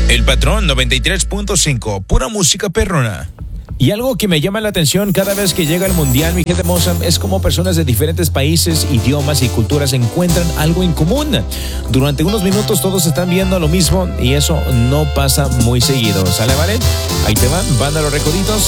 El Patrón 93.5, pura música perrona. Y algo que me llama la atención cada vez que llega el mundial, mi gente hermosa, es como personas de diferentes países, idiomas y culturas encuentran algo en común. Durante unos minutos todos están viendo lo mismo y eso no pasa muy seguido. ¿Sale, vale? Ahí te van, Banda Los Recoditos.